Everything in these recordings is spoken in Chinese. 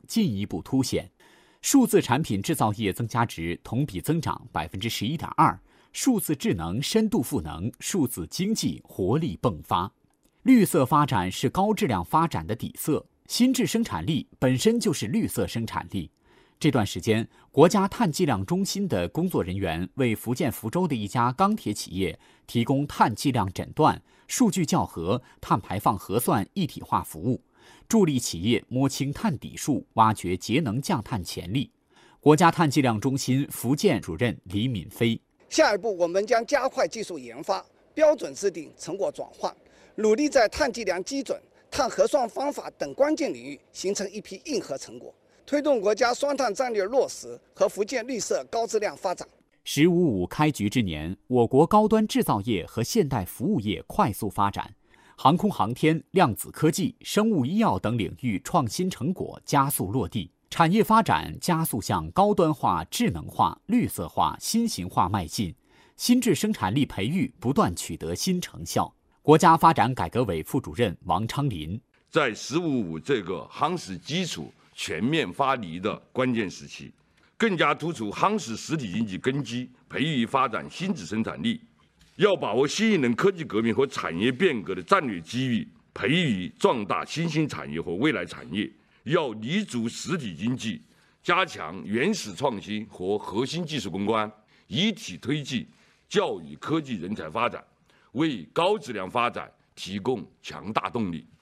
进一步凸显。数字产品制造业增加值同比增长11.2%，数字智能深度赋能，数字经济活力迸发。绿色发展是高质量发展的底色，新质生产力本身就是绿色生产力。这段时间，国家碳计量中心的工作人员为福建福州的一家钢铁企业提供碳计量诊断、数据校核、碳排放核算一体化服务，助力企业摸清碳底数，挖掘节能降碳潜力。国家碳计量中心福建主任李敏飞： 下一步，我们将加快技术研发、标准制定、成果转换，努力在碳计量基准、碳核算方法等关键领域形成一批硬核成果，推动国家双碳战略落实和福建绿色高质量发展。 “15+5”开局之年，我国高端制造业和现代服务业快速发展，航空航天、量子科技、生物医药等领域创新成果加速落地，产业发展加速向高端化、智能化、绿色化、新型化迈进，新质生产力培育不断取得新成效。国家发展改革委副主任王昌林： 在“15+5”这个夯实基础、全面发力的关键时期，更加突出夯实实体经济根基，培育发展新质生产力。要把握新一轮科技革命和产业变革的战略机遇，培育壮大新兴产业和未来产业。要立足实体经济，加强原始创新和核心技术攻关，一体推进教育科技人才发展，为高质量发展提供强大动力。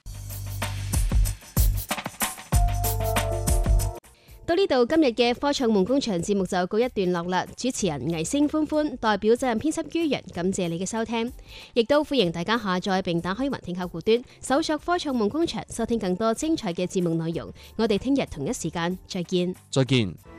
到呢度，今日嘅科創夢工場節目就告一段落啦。主持人倪星歡歡代表責任編輯于人，感謝你嘅收聽，亦都歡迎大家下載並打開雲聽客戶端，搜索科創夢工場，收聽更多精彩嘅節目內容。我哋聽日同一時間再見。 再見。